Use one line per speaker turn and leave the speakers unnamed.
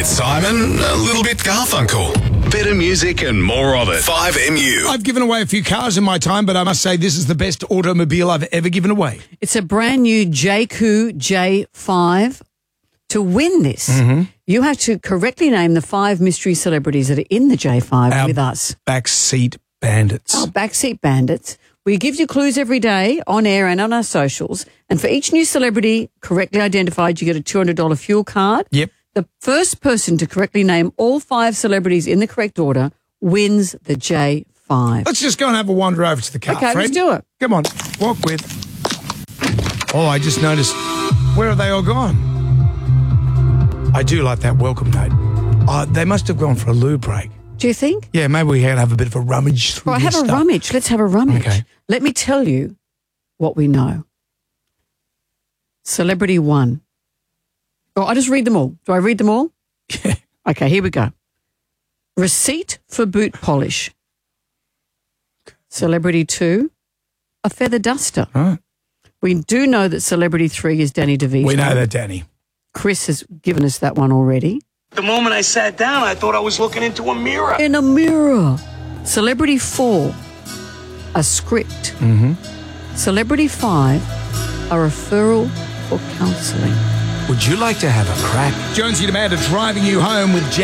bit Simon, a little bit Garfunkel. Better music and more of it. 5MU.
I've given away a few cars in my time, but I must say this is the best automobile I've ever given away.
It's a brand new JQ J5. To win this, you have to correctly name the 5 mystery celebrities that are in the J5 with us.
Backseat bandits.
Our backseat bandits. We give you clues every day on air and on our socials. And for each new celebrity correctly identified, you get a $200 fuel card.
Yep.
The first person to correctly name all 5 celebrities in the correct order wins the J5.
Let's just go and have a wander over to the car.
Okay,
Fred.
let's do it.
Come on, walk with. Oh, I just noticed. Where are they all gone? I do like that welcome note. They must have gone for a loo break.
Do you think?
Yeah, maybe we can have a bit of a rummage through
Well,
this
have
stuff.
a rummage. Let's have a rummage.
Okay.
Let me tell you what we know. Celebrity 1. Oh, I'll just read them all. Do I read them all?
Yeah.
Okay, here we go. Receipt for boot polish. Celebrity 2, a feather duster.
Right.
We do know that celebrity 3 is Danny DeVito.
We know that, Danny.
Chris has given us that one already.
The moment I sat down, I thought I was looking into a mirror.
In a mirror. Celebrity 4, a script. Celebrity 5, a referral for counselling.
Would you like to have a crack? Jonesy Demand driving you home with